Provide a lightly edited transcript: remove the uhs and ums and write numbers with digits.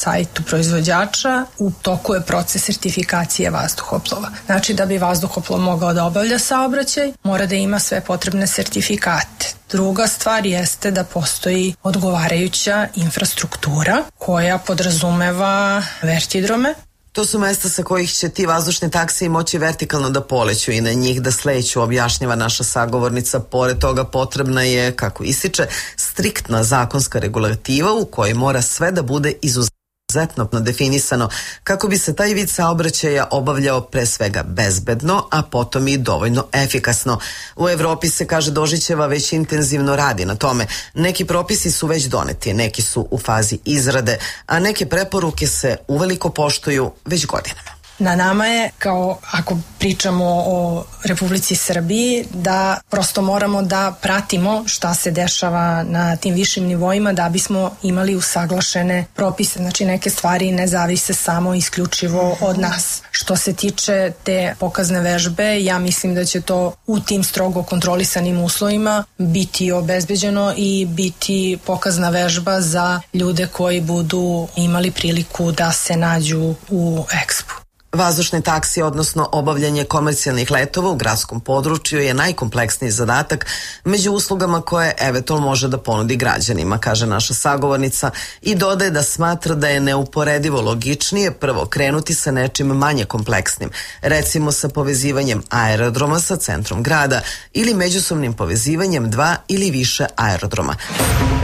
sajtu proizvođača, u toku je proces sertifikacije vazduhoplova. Znači da bi vazduhoplov mogao da obavlja saobraćaj, mora da ima sve potrebne sertifikate. Druga stvar jeste da postoji odgovarajuća infrastruktura koja podrazumeva vertidrome. To su mesta sa kojih će ti vazdušni taksiji moći vertikalno da poleću i na njih da sleću, objašnjava naša sagovornica. Pored toga potrebna je, kako ističe, striktna zakonska regulativa u kojoj mora sve da bude izuzetno definisano kako bi se taj vid saobraćaja obavljao pre svega bezbedno, a potom i dovoljno efikasno. U Evropi se, kaže Dožićeva, već intenzivno radi na tome. Neki propisi su već doneti, neki su u fazi izrade, a neke preporuke se uveliko poštuju već godinama. Na nama je, kao ako pričamo o Republici Srbiji, da prosto moramo da pratimo šta se dešava na tim višim nivoima da bismo imali usaglašene propise. Znači neke stvari ne zavise samo isključivo od nas. Što se tiče te pokazne vežbe, ja mislim da će to u tim strogo kontrolisanim uslovima biti obezbeđeno i biti pokazna vežba za ljude koji budu imali priliku da se nađu u Expu. Vazdušne taksije, odnosno obavljanje komercijalnih letova u gradskom području je najkompleksniji zadatak među uslugama koje Evetol može da ponudi građanima, kaže naša sagovornica, i dodaje da smatra da je neuporedivo logičnije prvo krenuti sa nečim manje kompleksnim, recimo sa povezivanjem aerodroma sa centrom grada ili međusobnim povezivanjem dva ili više aerodroma.